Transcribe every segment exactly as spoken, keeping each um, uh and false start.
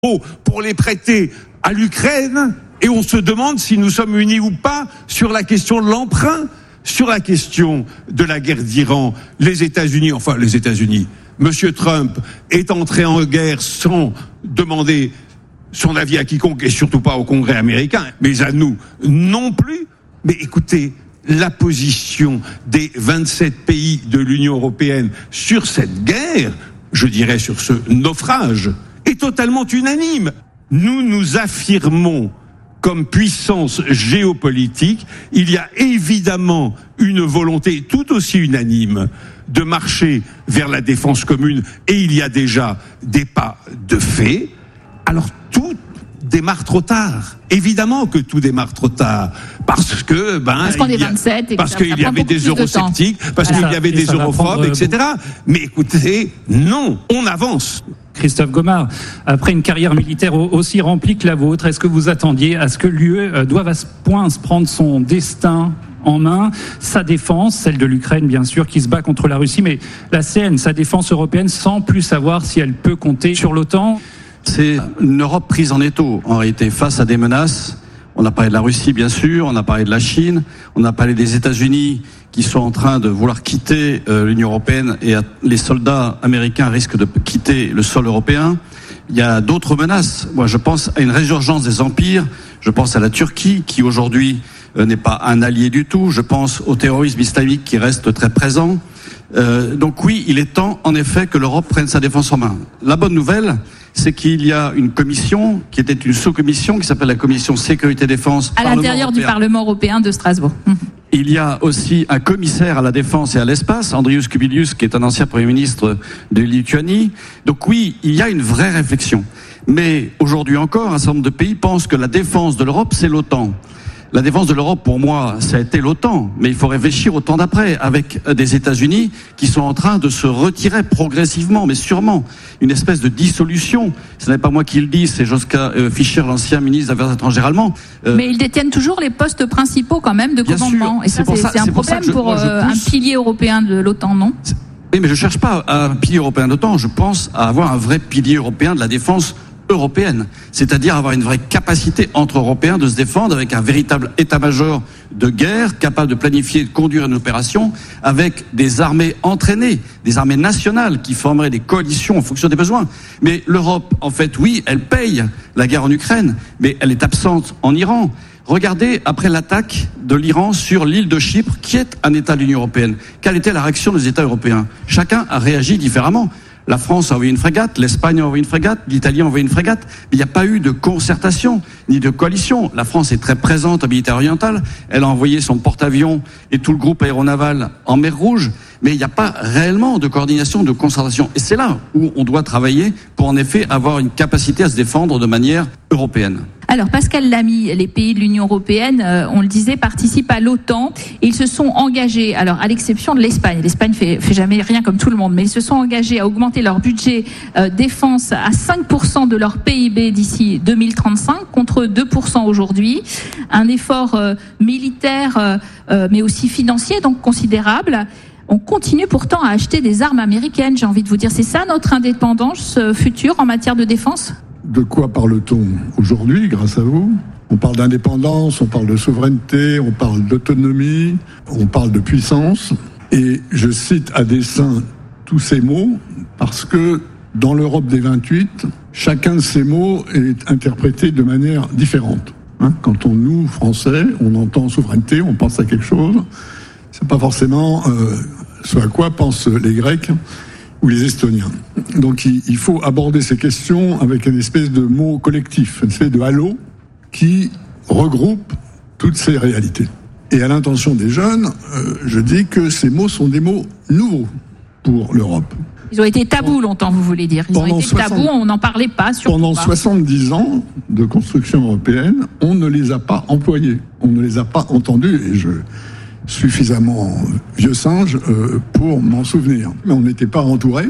pour les prêter à l'Ukraine et on se demande si nous sommes unis ou pas sur la question de l'emprunt, sur la question de la guerre d'Iran. Les États-Unis, enfin les États-Unis, Monsieur Trump est entré en guerre sans demander son avis à quiconque et surtout pas au Congrès américain, mais à nous non plus. Mais écoutez, la position des vingt-sept pays de l'Union européenne sur cette guerre, je dirais sur ce naufrage, est totalement unanime. Nous nous affirmons comme puissance géopolitique. Il y a évidemment une volonté tout aussi unanime de marcher vers la défense commune et il y a déjà des pas de fait. Alors tout démarre trop tard. Évidemment que tout démarre trop tard. Parce que, ben, parce qu'on est vingt-sept et parce qu'il y avait des eurosceptiques, parce qu'il y avait des europhobes, et cetera. Mais écoutez, non, on avance. Christophe Gomard, après une carrière militaire aussi remplie que la vôtre, est-ce que vous attendiez à ce que l'U E doive à ce point se prendre son destin en main, sa défense, celle de l'Ukraine bien sûr, qui se bat contre la Russie, mais la sienne, sa défense européenne, sans plus savoir si elle peut compter sur l'OTAN? C'est une Europe prise en étau, en réalité, face à des menaces. On a parlé de la Russie, bien sûr, on a parlé de la Chine, on a parlé des États-Unis qui sont en train de vouloir quitter euh, l'Union européenne et à, les soldats américains risquent de quitter le sol européen. Il y a d'autres menaces. Moi, je pense à une résurgence des empires. Je pense à la Turquie qui aujourd'hui euh, n'est pas un allié du tout. Je pense au terrorisme islamique qui reste très présent. Euh, donc oui, il est temps, en effet, que l'Europe prenne sa défense en main. La bonne nouvelle, c'est qu'il y a une commission qui était une sous-commission qui s'appelle la commission Sécurité-Défense à l'intérieur du Parlement européen de Strasbourg. Il y a aussi un commissaire à la défense et à l'espace, Andrius Kubilius, qui est un ancien Premier ministre de Lituanie. Donc oui, il y a une vraie réflexion. Mais aujourd'hui encore, un certain nombre de pays pensent que la défense de l'Europe, c'est l'OTAN. La défense de l'Europe, pour moi, ça a été l'OTAN. Mais il faut réfléchir au temps d'après, avec des États-Unis qui sont en train de se retirer progressivement, mais sûrement. Une espèce de dissolution. Ce n'est pas moi qui le dis, c'est Joschka Fischer, l'ancien ministre des Affaires étrangères allemand. Euh, mais ils détiennent toujours les postes principaux, quand même, de commandement. Sûr. Et ça, c'est, c'est, c'est un pour problème je, pour euh, un pilier européen de l'OTAN, non ? Oui, mais je cherche pas un pilier européen de l'OTAN. Je pense à avoir un vrai pilier européen de la défense européenne, c'est-à-dire avoir une vraie capacité entre Européens de se défendre avec un véritable état-major de guerre capable de planifier et de conduire une opération avec des armées entraînées, des armées nationales qui formeraient des coalitions en fonction des besoins. Mais l'Europe, en fait, oui, elle paye la guerre en Ukraine, mais elle est absente en Iran. Regardez, après l'attaque de l'Iran sur l'île de Chypre, qui est un État de l'Union européenne, quelle était la réaction des États européens ? Chacun a réagi différemment. La France a envoyé une frégate, l'Espagne a envoyé une frégate, l'Italie a envoyé une frégate, mais il n'y a pas eu de concertation, ni de coalition. La France est très présente en Méditerranée-Orientale, elle a envoyé son porte-avions et tout le groupe aéronaval en mer Rouge, mais il n'y a pas réellement de coordination, de concertation. Et c'est là où on doit travailler pour en effet avoir une capacité à se défendre de manière européenne. Alors Pascal Lamy, les pays de l'Union européenne, euh, on le disait, participent à l'OTAN. Et ils se sont engagés, alors à l'exception de l'Espagne, l'Espagne fait, fait jamais rien comme tout le monde, mais ils se sont engagés à augmenter leur budget euh, défense à cinq pour cent de leur P I B d'ici deux mille trente-cinq, contre deux pour cent aujourd'hui. Un effort euh, militaire, euh, euh, mais aussi financier, donc considérable. On continue pourtant à acheter des armes américaines, j'ai envie de vous dire. C'est ça notre indépendance future en matière de défense ? De quoi parle-t-on aujourd'hui, grâce à vous ? On parle d'indépendance, on parle de souveraineté, on parle d'autonomie, on parle de puissance. Et je cite à dessein tous ces mots parce que dans l'Europe des vingt-huit, chacun de ces mots est interprété de manière différente. Hein, quand on, nous, Français, on entend souveraineté, on pense à quelque chose. C'est pas forcément euh, ce à quoi pensent les Grecs ou les Estoniens. Donc il, il faut aborder ces questions avec une espèce de mot collectif, une espèce de halo qui regroupe toutes ces réalités. Et à l'intention des jeunes, euh, je dis que ces mots sont des mots nouveaux pour l'Europe. Ils ont été tabous longtemps, vous voulez dire. Ils pendant ont été soixante, tabous, on n'en parlait pas. Pendant pas. soixante-dix ans de construction européenne, on ne les a pas employés, on ne les a pas entendus, et je suffisamment vieux singe euh, pour m'en souvenir. Mais on n'était pas entouré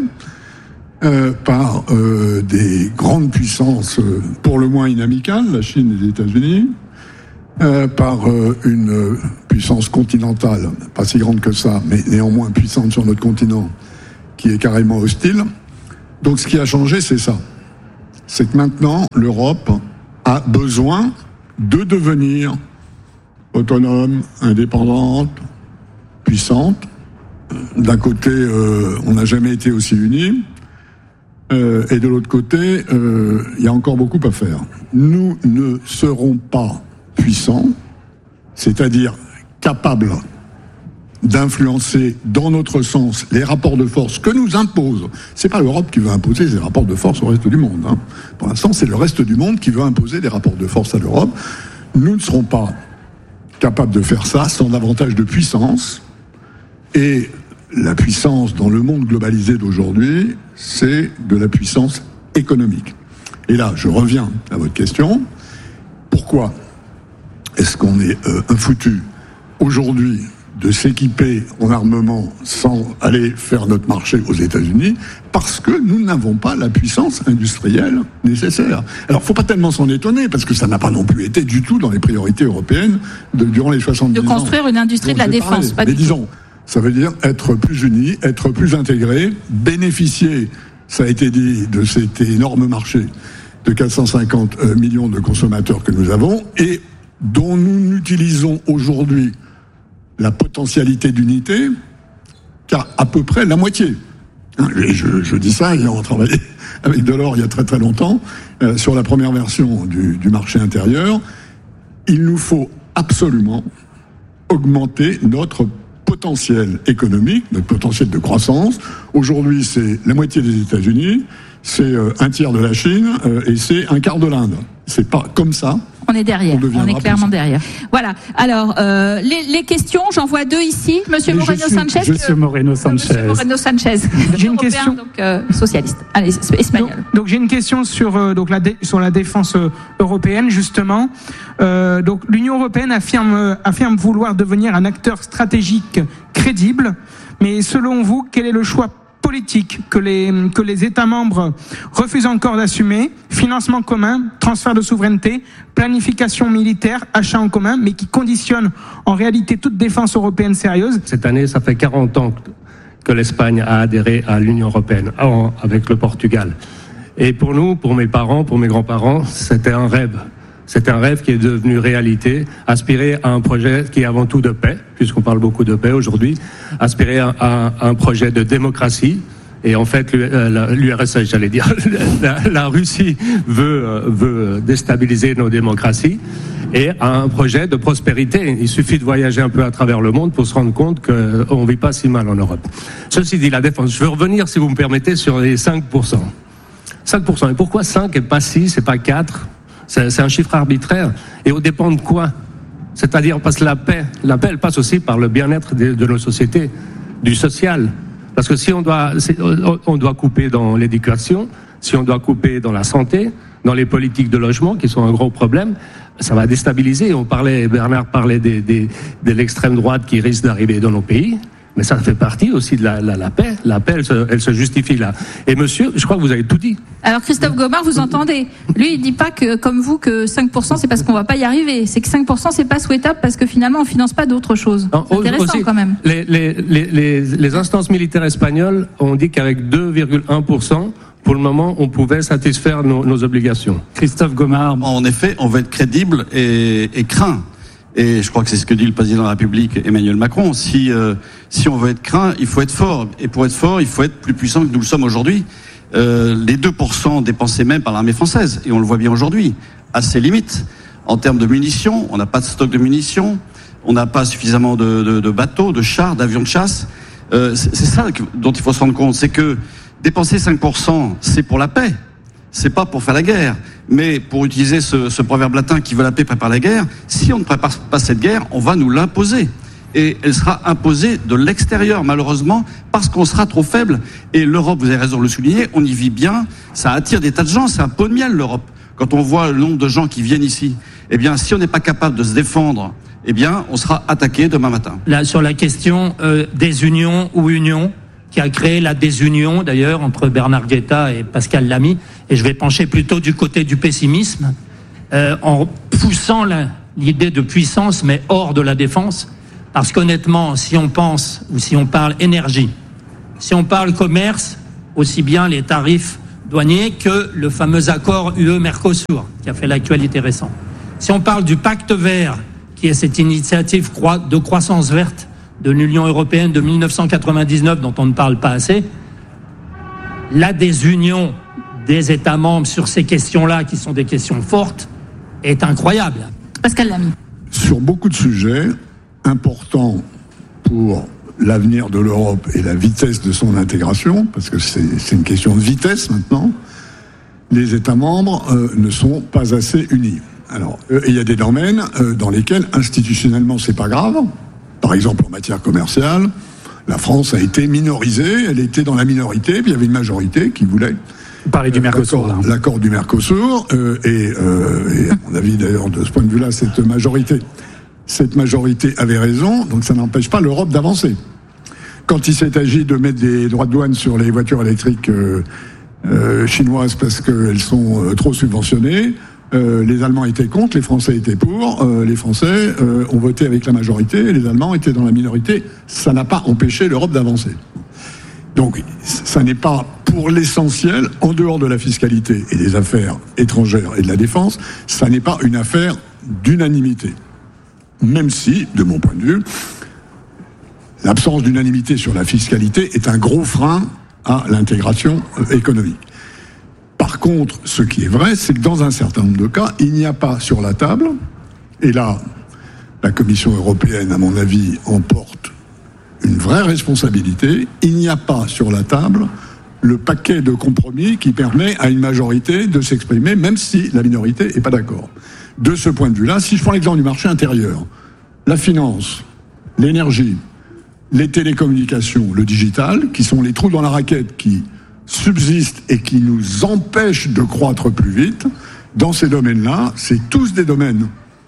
euh, par euh, des grandes puissances euh, pour le moins inamicales, la Chine et les États-Unis, euh, par euh, une puissance continentale, pas si grande que ça, mais néanmoins puissante sur notre continent, qui est carrément hostile. Donc ce qui a changé, c'est ça. c'est que maintenant, l'Europe a besoin de devenir autonome, indépendante, puissante. D'un côté, euh, on n'a jamais été aussi unis, euh, et de l'autre côté, euh, il y a encore beaucoup à faire. Nous ne serons pas puissants, c'est-à-dire capables d'influencer dans notre sens les rapports de force que nous impose. C'est pas l'Europe qui veut imposer ces rapports de force au reste du monde. Hein. Pour l'instant, c'est le reste du monde qui veut imposer des rapports de force à l'Europe. Nous ne serons pas capables de faire ça sans davantage de puissance. Et la puissance dans le monde globalisé d'aujourd'hui, c'est de la puissance économique. Et là, je reviens à votre question. Pourquoi est-ce qu'on est euh, un foutu aujourd'hui de s'équiper en armement sans aller faire notre marché aux États-Unis, parce que nous n'avons pas la puissance industrielle nécessaire. Alors, faut pas tellement s'en étonner, parce que ça n'a pas non plus été du tout dans les priorités européennes de, durant les soixante-dix ans. De construire une industrie de la défense, pas du tout. Mais disons, ça veut dire être plus unis, être plus intégrés, bénéficier, ça a été dit, de cet énorme marché de quatre cent cinquante millions de consommateurs que nous avons, et dont nous n'utilisons aujourd'hui la potentialité d'unité qu'à à peu près la moitié. Je, je dis ça ayant travaillé avec Delors il y a très très longtemps euh, sur la première version du, du marché intérieur. Il nous faut absolument augmenter notre potentiel économique, notre potentiel de croissance. Aujourd'hui, c'est la moitié des États-Unis, c'est euh, un tiers de la Chine euh, et c'est un quart de l'Inde. C'est pas comme ça. On est derrière, on, on est clairement derrière. Voilà. Alors, euh, les, les questions, j'en vois deux ici. Monsieur Mais Moreno suis, Sanchez. Monsieur Moreno Sanchez. Monsieur Moreno Sanchez. J'ai une question. Donc, euh, socialiste. Allez, espagnol. Donc, donc j'ai une question sur, euh, donc la dé, sur la défense euh, européenne, justement. Euh, donc, l'Union européenne affirme, euh, affirme vouloir devenir un acteur stratégique crédible. Mais selon vous, quel est le choix politique que les, que les États membres refusent encore d'assumer? Financement commun, transfert de souveraineté, planification militaire, achat en commun, mais qui conditionne en réalité toute défense européenne sérieuse. Cette année, ça fait quarante ans que l'Espagne a adhéré à l'Union européenne, avec le Portugal. Et pour nous, pour mes parents, pour mes grands-parents, c'était un rêve. C'est un rêve qui est devenu réalité, aspirer à un projet qui est avant tout de paix, puisqu'on parle beaucoup de paix aujourd'hui, aspirer à, à, à un projet de démocratie. Et en fait, l'U R S S, j'allais dire, la, la Russie veut, veut déstabiliser nos démocraties, et à un projet de prospérité. Il suffit de voyager un peu à travers le monde pour se rendre compte qu'on ne vit pas si mal en Europe. Ceci dit, la défense, je veux revenir, si vous me permettez, sur les cinq pour cent. cinq pour cent. Et pourquoi cinq et pas six et pas quatre ? C'est, c'est un chiffre arbitraire. Et au dépend de quoi? C'est-à-dire parce que la paix, la paix, elle passe aussi par le bien-être de, de nos sociétés, du social. Parce que si on doit, on doit couper dans l'éducation, si on doit couper dans la santé, dans les politiques de logement, qui sont un gros problème, ça va déstabiliser. On parlait, Bernard parlait des, des, de l'extrême droite qui risque d'arriver dans nos pays. Mais ça fait partie aussi de la, la, la paix. La paix, elle se, elle se justifie là. Et monsieur, je crois que vous avez tout dit. Alors Christophe Gomard, vous entendez? Lui, il dit pas que, comme vous, que cinq pour cent c'est parce qu'on va pas y arriver. C'est que cinq pour cent c'est pas souhaitable parce que finalement on finance pas d'autres choses. Non, c'est intéressant aussi, quand même. Les, les, les, les, les instances militaires espagnoles ont dit qu'avec deux virgule un pour cent, pour le moment, on pouvait satisfaire nos, nos obligations. Christophe Gomard. En effet, on veut être crédible et, et craint. Et je crois que c'est ce que dit le président de la République, Emmanuel Macron. Si euh, si on veut être craint, il faut être fort. Et pour être fort, il faut être plus puissant que nous le sommes aujourd'hui. Euh, les deux pour cent dépensés même par l'armée française, et on le voit bien aujourd'hui, à ses limites. En termes de munitions, on n'a pas de stock de munitions, on n'a pas suffisamment de, de, de bateaux, de chars, d'avions de chasse. Euh, c'est, c'est ça dont il faut se rendre compte, c'est que dépenser cinq pour cent, c'est pour la paix. C'est pas pour faire la guerre, mais pour utiliser ce, ce proverbe latin qui veut la paix prépare la guerre. Si on ne prépare pas cette guerre, on va nous l'imposer. Et elle sera imposée de l'extérieur, malheureusement, parce qu'on sera trop faible. Et l'Europe, vous avez raison de le souligner, on y vit bien, ça attire des tas de gens, c'est un pot de miel l'Europe. Quand on voit le nombre de gens qui viennent ici, eh bien, si on n'est pas capable de se défendre, eh bien, on sera attaqué demain matin. Là, sur la question euh, des unions ou unions, qui a créé la désunion, d'ailleurs, entre Bernard Guetta et Pascal Lamy. Et je vais pencher plutôt du côté du pessimisme, euh, en poussant la, l'idée de puissance, mais hors de la défense. Parce qu'honnêtement, si on pense, ou si on parle énergie, si on parle commerce, aussi bien les tarifs douaniers que le fameux accord U E-Mercosur, qui a fait l'actualité récente. Si on parle du pacte vert, qui est cette initiative de croissance verte de l'Union européenne de mille neuf cent quatre-vingt-dix-neuf, dont on ne parle pas assez, l'adhésion des États membres sur ces questions-là, qui sont des questions fortes, est incroyable. Pascal Lamy. Sur beaucoup de sujets importants pour l'avenir de l'Europe et la vitesse de son intégration, parce que c'est, c'est une question de vitesse maintenant, les États membres euh, ne sont pas assez unis. Alors, euh, il y a des domaines euh, dans lesquels institutionnellement c'est pas grave. Par exemple, en matière commerciale, la France a été minorisée, elle était dans la minorité, puis il y avait une majorité qui voulait. Vous parlez du Mercosur, l'accord, là. L'accord du Mercosur, euh, et, euh, et à mon avis d'ailleurs de ce point de vue-là, cette majorité, cette majorité avait raison, donc ça n'empêche pas l'Europe d'avancer. Quand il s'est agi de mettre des droits de douane sur les voitures électriques euh, euh, chinoises parce qu'elles sont euh, trop subventionnées, euh, les Allemands étaient contre, les Français étaient pour, euh, les Français euh, ont voté avec la majorité, les Allemands étaient dans la minorité, ça n'a pas empêché l'Europe d'avancer. Donc, ça n'est pas, pour l'essentiel, en dehors de la fiscalité et des affaires étrangères et de la défense, ça n'est pas une affaire d'unanimité. Même si, de mon point de vue, l'absence d'unanimité sur la fiscalité est un gros frein à l'intégration économique. Par contre, ce qui est vrai, c'est que dans un certain nombre de cas, il n'y a pas sur la table, et là, la Commission européenne, à mon avis, emporte une vraie responsabilité, il n'y a pas sur la table le paquet de compromis qui permet à une majorité de s'exprimer, même si la minorité n'est pas d'accord. De ce point de vue-là, si je prends l'exemple du marché intérieur, la finance, l'énergie, les télécommunications, le digital, qui sont les trous dans la raquette qui subsistent et qui nous empêchent de croître plus vite, dans ces domaines-là, c'est tous des domaines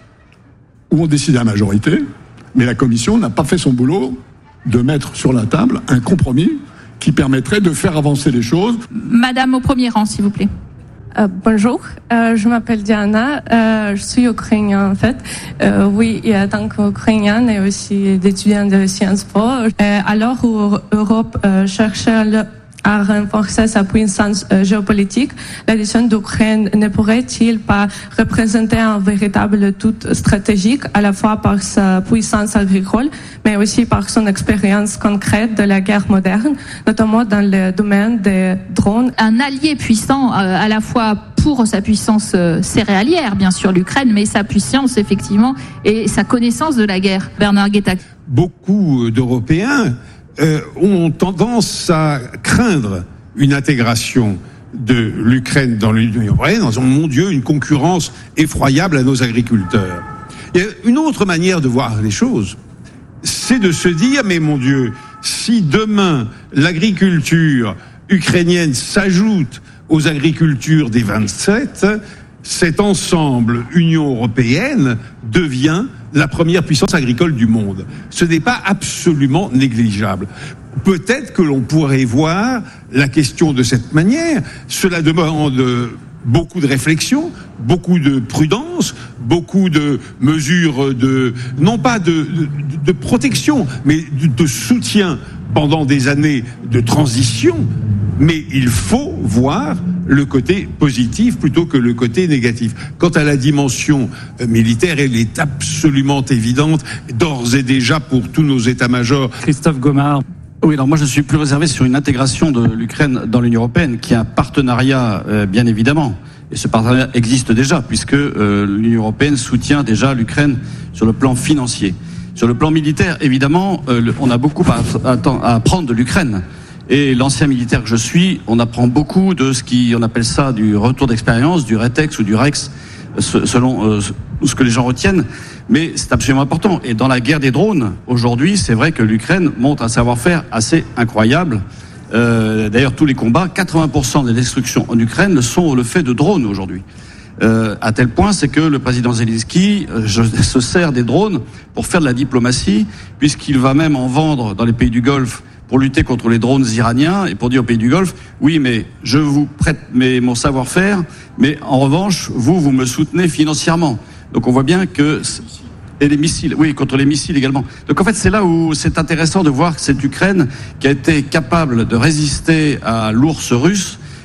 où on décide à la majorité, mais la Commission n'a pas fait son boulot de mettre sur la table un compromis qui permettrait de faire avancer les choses. Madame au premier rang, s'il vous plaît. Euh, bonjour, euh, je m'appelle Diana, euh, je suis ukrainienne en fait. Euh, oui, et en tant qu'ukrainienne et aussi étudiante de Sciences Po, euh, alors où l'Europe euh, cherchait le à renforcer sa puissance euh, géopolitique, l'adhésion d'Ukraine ne pourrait-il pas représenter un véritable tout stratégique, à la fois par sa puissance agricole, mais aussi par son expérience concrète de la guerre moderne, notamment dans le domaine des drones. Un allié puissant, euh, à la fois pour sa puissance euh, céréalière, bien sûr, l'Ukraine, mais sa puissance, effectivement, et sa connaissance de la guerre. Bernard Guetta. Beaucoup d'Européens Euh, ont tendance à craindre une intégration de l'Ukraine dans l'Union européenne en disant, mon Dieu, une concurrence effroyable à nos agriculteurs. Il y a une autre manière de voir les choses, c'est de se dire, mais mon Dieu, si demain l'agriculture ukrainienne s'ajoute aux agricultures des vingt-sept, cet ensemble Union européenne devient la première puissance agricole du monde. Ce n'est pas absolument négligeable. Peut-être que l'on pourrait voir la question de cette manière. Cela demande beaucoup de réflexion, beaucoup de prudence, beaucoup de mesures de, non pas de, de, de protection, mais de, de soutien pendant des années de transition. Mais il faut voir le côté positif plutôt que le côté négatif. Quant à la dimension militaire, elle est absolument évidente, d'ores et déjà pour tous nos états-majors. Christophe Gomard. Oui, alors moi je suis plus réservé sur une intégration de l'Ukraine dans l'Union européenne, qui est un partenariat, euh, bien évidemment. Et ce partenariat existe déjà, puisque euh, l'Union européenne soutient déjà l'Ukraine sur le plan financier. Sur le plan militaire, évidemment, euh, on a beaucoup à, à, à apprendre de l'Ukraine. Et l'ancien militaire que je suis, on apprend beaucoup de ce qui, on appelle ça du retour d'expérience, du RETEX ou du REX, selon euh, ce que les gens retiennent. Mais c'est absolument important. Et dans la guerre des drones, aujourd'hui, c'est vrai que l'Ukraine montre un savoir-faire assez incroyable. Euh, d'ailleurs, tous les combats, quatre-vingts pour cent des destructions en Ukraine sont le fait de drones aujourd'hui. Euh, à tel point, c'est que le président Zelensky euh, se sert des drones pour faire de la diplomatie, puisqu'il va même en vendre dans les pays du Golfe pour lutter contre les drones iraniens et pour dire aux pays du Golfe, oui, mais je vous prête mes, mon savoir-faire, mais en revanche, vous, vous me soutenez financièrement. Donc on voit bien que... Et les missiles, oui, contre les missiles également. Donc en fait, c'est là où c'est intéressant de voir que cette Ukraine, qui a été capable de résister à l'ours russe,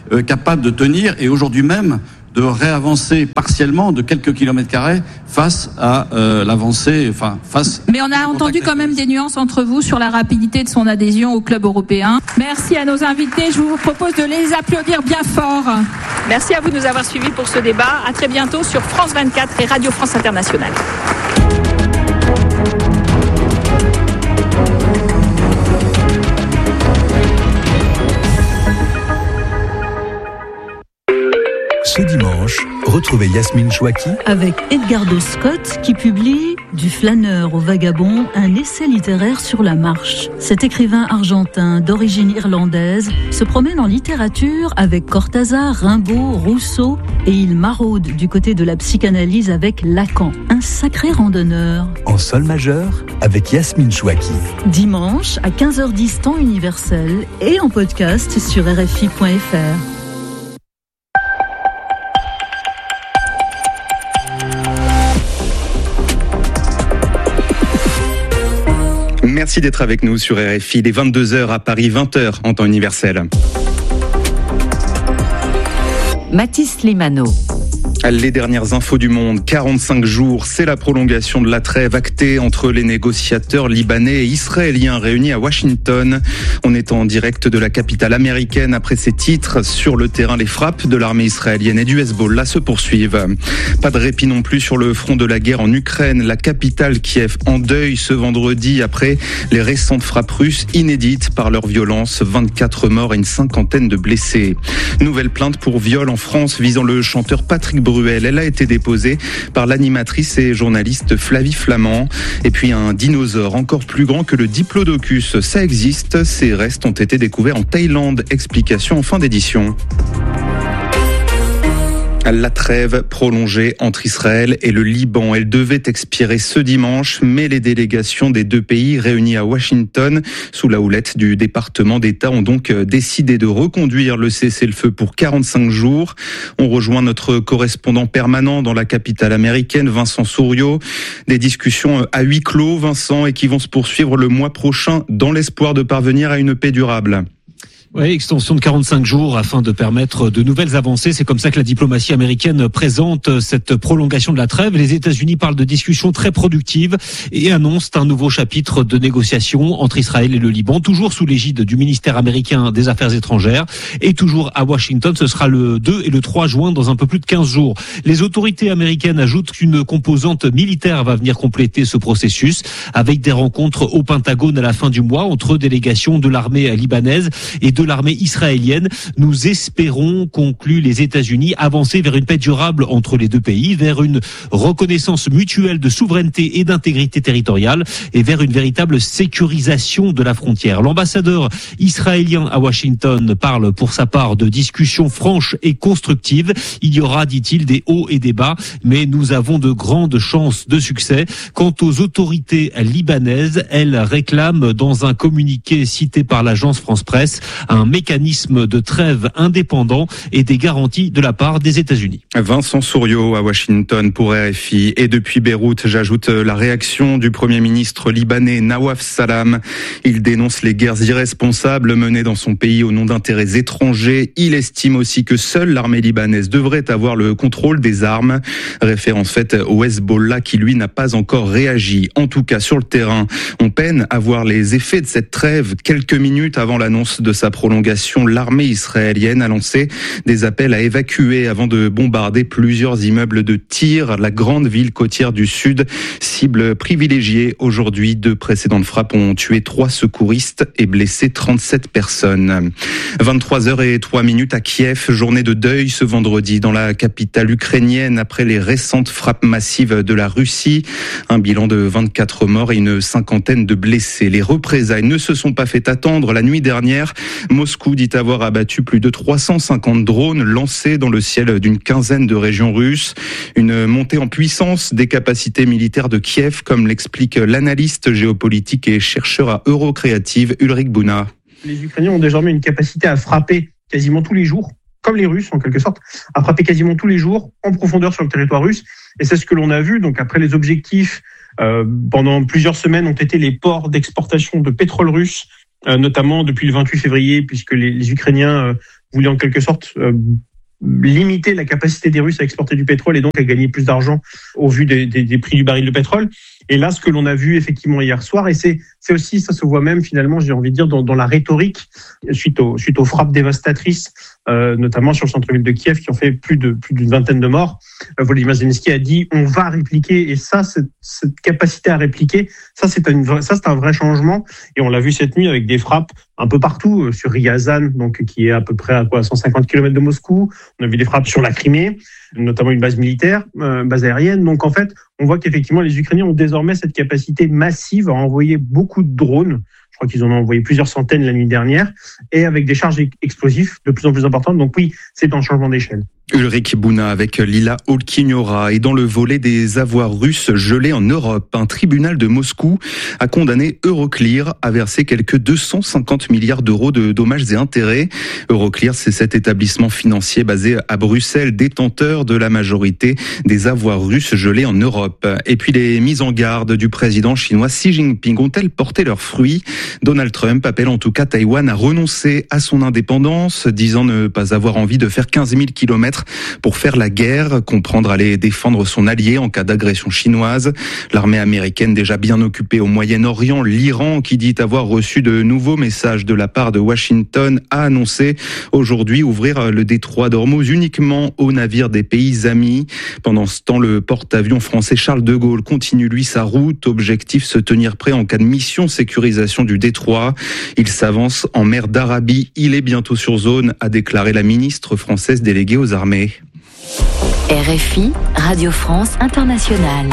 euh, capable de tenir et aujourd'hui même de réavancer partiellement de quelques kilomètres carrés face à euh, l'avancée, enfin face. Mais on a entendu quand même des nuances entre vous sur la rapidité de son adhésion au club européen. Merci à nos invités. Je vous propose de les applaudir bien fort. Merci à vous de nous avoir suivis pour ce débat. À très bientôt sur France vingt-quatre et Radio France Internationale. Ce dimanche, retrouvez Yasmine Chouaki avec Edgardo Scott qui publie Du flâneur au vagabond, un essai littéraire sur la marche. Cet écrivain argentin d'origine irlandaise se promène en littérature avec Cortázar, Rimbaud, Rousseau et il maraude du côté de la psychanalyse avec Lacan. Un sacré randonneur. En sol majeur avec Yasmine Chouaki. Dimanche à quinze heures dix temps universel et en podcast sur R F I point F R. Merci d'être avec nous sur R F I, les vingt-deux heures à Paris, vingt heures en temps universel. Mathis Limano. Les dernières infos du monde, quarante-cinq jours, c'est la prolongation de la trêve actée entre les négociateurs libanais et israéliens réunis à Washington. On est en direct de la capitale américaine après ces titres. Sur le terrain, les frappes de l'armée israélienne et du Hezbollah se poursuivent. Pas de répit non plus sur le front de la guerre en Ukraine. La capitale Kiev en deuil ce vendredi après les récentes frappes russes inédites par leur violence. vingt-quatre morts et une cinquantaine de blessés. Nouvelle plainte pour viol en France visant le chanteur Patrick Bruel. Elle a été déposée par l'animatrice et journaliste Flavie Flamand. Et puis un dinosaure encore plus grand que le Diplodocus. Ça existe. Ces restes ont été découverts en Thaïlande. Explication en fin d'édition. La trêve prolongée entre Israël et le Liban. Elle devait expirer ce dimanche, mais les délégations des deux pays réunis à Washington, sous la houlette du département d'État, ont donc décidé de reconduire le cessez-le-feu pour quarante-cinq jours. On rejoint notre correspondant permanent dans la capitale américaine, Vincent Souriau. Des discussions à huis clos, Vincent, et qui vont se poursuivre le mois prochain dans l'espoir de parvenir à une paix durable. Oui, extension de quarante-cinq jours afin de permettre de nouvelles avancées. C'est comme ça que la diplomatie américaine présente cette prolongation de la trêve. Les États-Unis parlent de discussions très productives et annoncent un nouveau chapitre de négociations entre Israël et le Liban, toujours sous l'égide du ministère américain des Affaires étrangères et toujours à Washington. Ce sera le deux et le trois juin dans un peu plus de quinze jours. Les autorités américaines ajoutent qu'une composante militaire va venir compléter ce processus avec des rencontres au Pentagone à la fin du mois entre délégations de l'armée libanaise et de l'armée israélienne. Nous espérons, concluent les États-Unis, avancer vers une paix durable entre les deux pays, vers une reconnaissance mutuelle de souveraineté et d'intégrité territoriale et vers une véritable sécurisation de la frontière. L'ambassadeur israélien à Washington parle pour sa part de discussions franches et constructives. Il y aura, dit-il, des hauts et des bas, mais nous avons de grandes chances de succès. Quant aux autorités libanaises, elles réclament dans un communiqué cité par l'agence France-Presse un mécanisme de trêve indépendant et des garanties de la part des États-Unis. Vincent Souriau à Washington pour R F I. Et depuis Beyrouth, j'ajoute la réaction du Premier ministre libanais Nawaf Salam. Il dénonce les guerres irresponsables menées dans son pays au nom d'intérêts étrangers. Il estime aussi que seule l'armée libanaise devrait avoir le contrôle des armes. Référence faite au Hezbollah qui, lui, n'a pas encore réagi. En tout cas, sur le terrain, on peine à voir les effets de cette trêve. Quelques minutes avant l'annonce de sa prolongation, l'armée israélienne a lancé des appels à évacuer avant de bombarder plusieurs immeubles de Tyr, la grande ville côtière du sud, cible privilégiée aujourd'hui. Deux précédentes frappes ont tué trois secouristes et blessé trente-sept personnes. vingt-trois heures zéro trois minutes à Kiev, journée de deuil ce vendredi dans la capitale ukrainienne après les récentes frappes massives de la Russie. Un bilan de vingt-quatre morts et une cinquantaine de blessés. Les représailles ne se sont pas fait attendre. La nuit dernière, Moscou dit avoir abattu plus de trois cent cinquante drones lancés dans le ciel d'une quinzaine de régions russes. Une montée en puissance des capacités militaires de Kiev, comme l'explique l'analyste géopolitique et chercheur à Eurocréative Ulrich Bouna. Les Ukrainiens ont désormais une capacité à frapper quasiment tous les jours, comme les Russes en quelque sorte, à frapper quasiment tous les jours en profondeur sur le territoire russe. Et c'est ce que l'on a vu. Donc après les objectifs, euh, pendant plusieurs semaines ont été les ports d'exportation de pétrole russe euh, notamment depuis le vingt-huit février, puisque les, les Ukrainiens euh, voulaient en quelque sorte euh, limiter la capacité des Russes à exporter du pétrole et donc à gagner plus d'argent au vu des, des, des prix du baril de pétrole. Et là, ce que l'on a vu effectivement hier soir, et c'est, c'est aussi, ça se voit même finalement, j'ai envie de dire, dans, dans la rhétorique suite aux, suite aux frappes dévastatrices, euh, notamment sur le centre-ville de Kiev, qui ont fait plus de plus d'une vingtaine de morts. Euh, Volodymyr Zelensky a dit on va répliquer, et ça, cette, cette capacité à répliquer, ça c'est une, ça c'est un vrai changement. Et on l'a vu cette nuit avec des frappes un peu partout euh, sur Ryazan, donc qui est à peu près à quoi cent cinquante kilomètres de Moscou. On a vu des frappes sur la Crimée, notamment une base militaire, euh, base aérienne. Donc en fait, on voit qu'effectivement les Ukrainiens ont désormais cette capacité massive à envoyer beaucoup de drones. Je crois qu'ils en ont envoyé plusieurs centaines la nuit dernière, et avec des charges explosives de plus en plus importantes. Donc oui, c'est un changement d'échelle. Ulrich Bouna avec Lila Olkignora. Et dans le volet des avoirs russes gelés en Europe, un tribunal de Moscou a condamné Euroclear à verser quelques deux cent cinquante milliards d'euros de dommages et intérêts. Euroclear, c'est cet établissement financier basé à Bruxelles, détenteur de la majorité des avoirs russes gelés en Europe. Et puis les mises en garde du président chinois Xi Jinping ont-elles porté leurs fruits? Donald Trump appelle en tout cas Taïwan à renoncer à son indépendance, disant ne pas avoir envie de faire quinze mille kilomètres pour faire la guerre, comprendre aller défendre son allié en cas d'agression chinoise. L'armée américaine déjà bien occupée au Moyen-Orient, l'Iran qui dit avoir reçu de nouveaux messages de la part de Washington a annoncé aujourd'hui ouvrir le détroit d'Ormuz uniquement aux navires des pays amis. Pendant ce temps, le porte-avions français Charles de Gaulle continue lui sa route. Objectif, se tenir prêt en cas de mission sécurisation du détroit. Il s'avance en mer d'Arabie. Il est bientôt sur zone, a déclaré la ministre française déléguée aux armées. R F I, Radio France Internationale.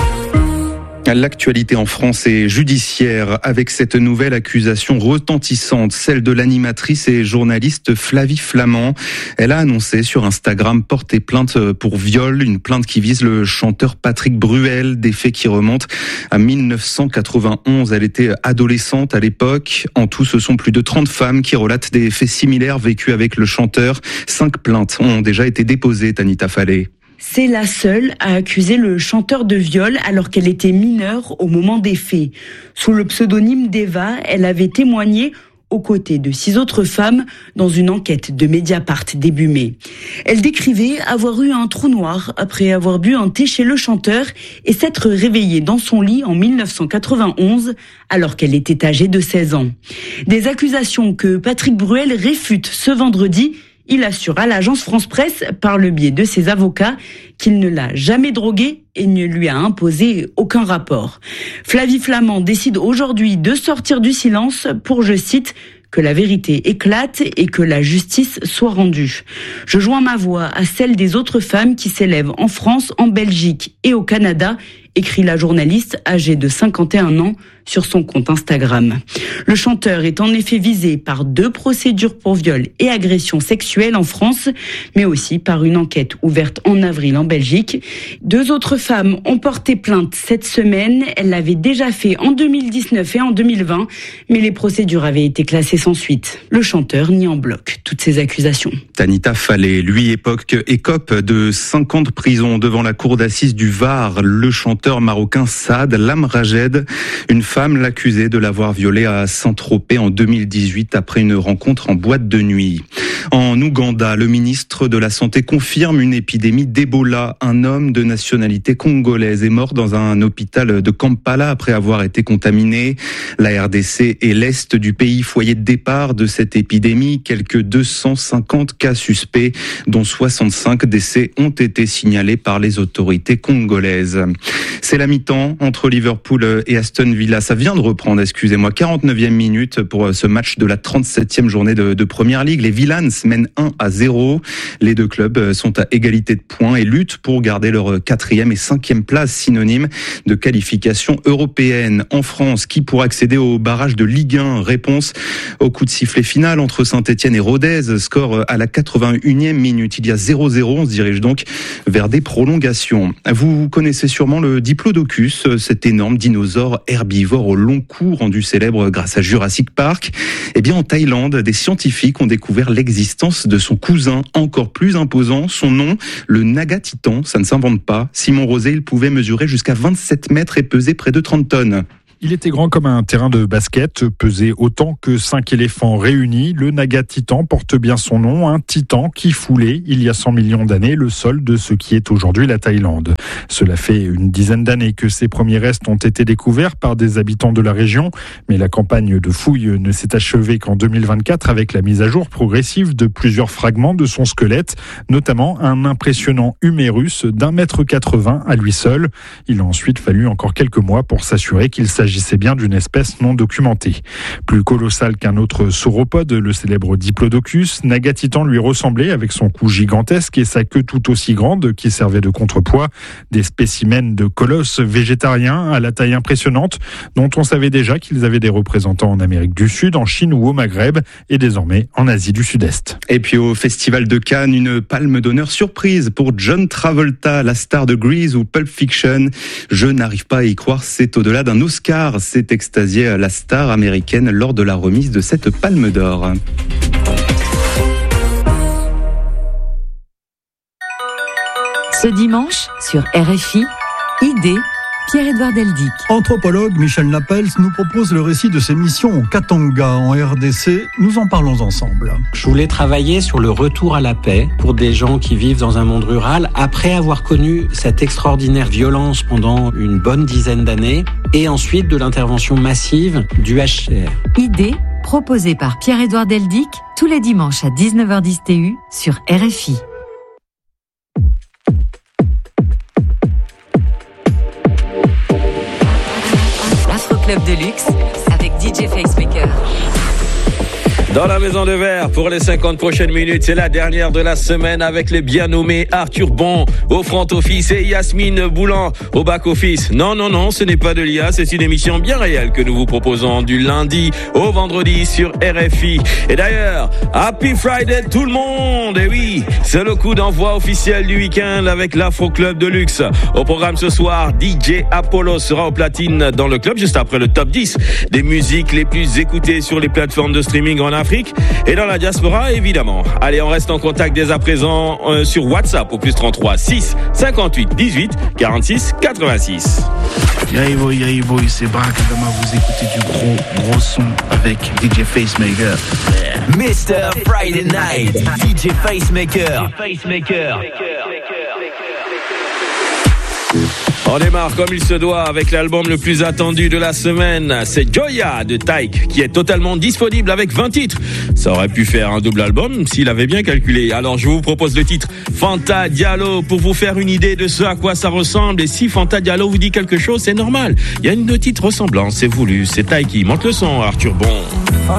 L'actualité en France est judiciaire avec cette nouvelle accusation retentissante, celle de l'animatrice et journaliste Flavie Flament. Elle a annoncé sur Instagram porter plainte pour viol, une plainte qui vise le chanteur Patrick Bruel, des faits qui remontent à mille neuf cent quatre-vingt-onze. Elle était adolescente à l'époque. En tout, ce sont plus de trente femmes qui relatent des faits similaires vécus avec le chanteur. Cinq plaintes ont déjà été déposées, Tanita Fallet. C'est la seule à accuser le chanteur de viol alors qu'elle était mineure au moment des faits. Sous le pseudonyme d'Eva, elle avait témoigné aux côtés de six autres femmes dans une enquête de Mediapart début mai. Elle décrivait avoir eu un trou noir après avoir bu un thé chez le chanteur et s'être réveillée dans son lit en mille neuf cent quatre-vingt-onze alors qu'elle était âgée de seize ans. Des accusations que Patrick Bruel réfute ce vendredi. Il assure à l'agence France Presse, par le biais de ses avocats, qu'il ne l'a jamais droguée et ne lui a imposé aucun rapport. Flavie Flament décide aujourd'hui de sortir du silence pour, je cite, que la vérité éclate et que la justice soit rendue. Je joins ma voix à celle des autres femmes qui s'élèvent en France, en Belgique et au Canada, écrit la journaliste âgée de cinquante et un ans sur son compte Instagram. Le chanteur est en effet visé par deux procédures pour viol et agression sexuelle en France, mais aussi par une enquête ouverte en avril en Belgique. Deux autres femmes ont porté plainte cette semaine. Elles l'avaient déjà fait en deux mille dix-neuf et en deux mille vingt, mais les procédures avaient été classées sans suite. Le chanteur nie en bloc toutes ces accusations. Tanita Fallet, lui, époque, écope de cinq ans de prison devant la cour d'assises du Var. Le chanteur marocain Saad Lamrajed, une femme l'accusait de l'avoir violé à Saint-Tropez en deux mille dix-huit après une rencontre en boîte de nuit. En Ouganda, le ministre de la Santé confirme une épidémie d'Ebola. Un homme de nationalité congolaise est mort dans un hôpital de Kampala après avoir été contaminé. La R D C est l'est du pays, foyer de départ de cette épidémie. Quelques deux cent cinquante cas suspects, dont soixante-cinq décès ont été signalés par les autorités congolaises. C'est la mi-temps entre Liverpool et Aston Villa. Ça vient de reprendre, excusez-moi. quarante-neuvième minute pour ce match de la trente-septième journée de, de Première Ligue. Les Villans mènent un à zéro. Les deux clubs sont à égalité de points et luttent pour garder leur quatrième et cinquième place, synonyme de qualification européenne. En France, qui pourra accéder au barrage de Ligue un? Réponse au coup de sifflet final entre Saint-Etienne et Rodez. Score à la quatre-vingt-unième minute. Il y a zéro zéro. On se dirige donc vers des prolongations. Vous connaissez sûrement le Diplodocus, cet énorme dinosaure herbivore au long cou rendu célèbre grâce à Jurassic Park. Eh bien, en Thaïlande, des scientifiques ont découvert l'existence de son cousin encore plus imposant. Son nom, le Nagatitan. Ça ne s'invente pas. Simon Rosé, il pouvait mesurer jusqu'à vingt-sept mètres et peser près de trente tonnes. Il était grand comme un terrain de basket, pesait autant que cinq éléphants réunis. Le Naga Titan porte bien son nom, un titan qui foulait, il y a cent millions d'années, le sol de ce qui est aujourd'hui la Thaïlande. Cela fait une dizaine d'années que ces premiers restes ont été découverts par des habitants de la région, mais la campagne de fouilles ne s'est achevée qu'en deux mille vingt-quatre avec la mise à jour progressive de plusieurs fragments de son squelette, notamment un impressionnant humérus d'un mètre quatre-vingts à lui seul. Il a ensuite fallu encore quelques mois pour s'assurer qu'il s'agit s'agissait bien d'une espèce non documentée. Plus colossal qu'un autre sauropode, le célèbre Diplodocus, Naga Titan lui ressemblait avec son cou gigantesque et sa queue tout aussi grande qui servait de contrepoids. Des spécimens de colosses végétariens à la taille impressionnante dont on savait déjà qu'ils avaient des représentants en Amérique du Sud, en Chine ou au Maghreb et désormais en Asie du Sud-Est. Et puis au Festival de Cannes, une palme d'honneur surprise pour John Travolta, la star de Grease ou Pulp Fiction. Je n'arrive pas à y croire, c'est au-delà d'un Oscar. S'est extasiée la star américaine lors de la remise de cette palme d'or. Ce dimanche, sur R F I, Idée, Pierre-Édouard Deldic. Anthropologue Michel Napels nous propose le récit de ses missions au Katanga en R D C. Nous en parlons ensemble. Je voulais travailler sur le retour à la paix pour des gens qui vivent dans un monde rural après avoir connu cette extraordinaire violence pendant une bonne dizaine d'années et ensuite de l'intervention massive du H C R. Idée, proposée par Pierre-Édouard Deldic tous les dimanches à dix-neuf heures dix T U sur R F I. Club de luxe avec D J Facemaker. Dans la maison de verre, pour les cinquante prochaines minutes, c'est la dernière de la semaine avec les bien nommés Arthur Bon au front office et Yasmine Boulan au back office. Non, non, non, ce n'est pas de l'I A, c'est une émission bien réelle que nous vous proposons du lundi au vendredi sur R F I. Et d'ailleurs, Happy Friday tout le monde! Et oui, c'est le coup d'envoi officiel du week-end avec l'Afro Club de luxe. Au programme ce soir, D J Apollo sera au platine dans le club juste après le top dix des musiques les plus écoutées sur les plateformes de streaming en Afrique et dans la diaspora évidemment. Allez, on reste en contact dès à présent euh, sur WhatsApp au plus trente-trois six cinquante-huit dix-huit quarante-six quatre-vingt-six. Yay boy, yay boy, c'est Barack Adama, vous écoutez du gros gros son avec D J Facemaker. Yeah. mister Friday Night, D J Facemaker. Facemaker. On démarre comme il se doit avec l'album le plus attendu de la semaine. C'est Joya de Taïk qui est totalement disponible avec vingt titres. Ça aurait pu faire un double album s'il avait bien calculé. Alors je vous propose le titre Fanta Diallo pour vous faire une idée de ce à quoi ça ressemble. Et si Fanta Diallo vous dit quelque chose, c'est normal. Il y a une petite ressemblance, c'est voulu. C'est Taïk qui monte le son, Arthur Bon.